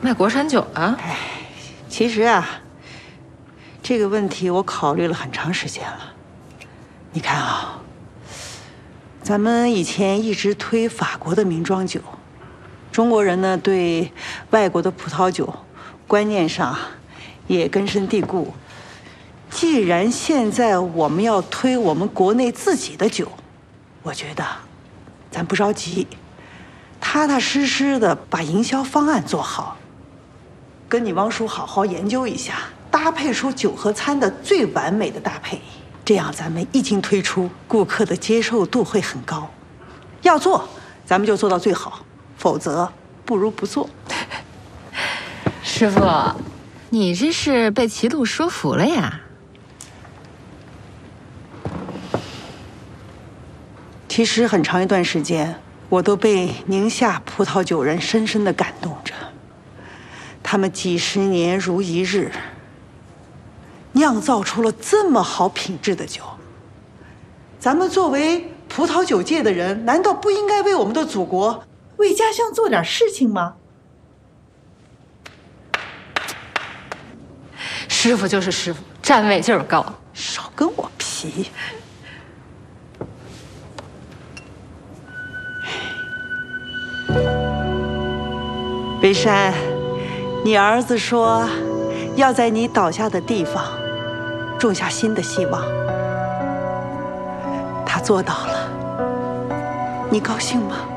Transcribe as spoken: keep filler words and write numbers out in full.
卖国产酒啊？ 哎，其实啊，这个问题我考虑了很长时间了。你看啊，咱们以前一直推法国的名庄酒，中国人呢对外国的葡萄酒观念上也根深蒂固。既然现在我们要推我们国内自己的酒，我觉得咱不着急，踏踏实实的把营销方案做好，跟你汪叔好好研究一下，搭配出酒和餐的最完美的搭配。这样咱们一经推出，顾客的接受度会很高。要做，咱们就做到最好，否则不如不做。 师傅，你这是被齐鲁说服了呀？ 其实很长一段时间，我都被宁夏葡萄酒人深深地感动着。他们几十年如一日，酿造出了这么好品质的酒。咱们作为葡萄酒界的人，难道不应该为我们的祖国、为家乡做点事情吗？ 师傅就是师傅，站位就是高， 少跟我皮。北山，你儿子说要在你倒下的地方种下新的希望，他做到了，你高兴吗？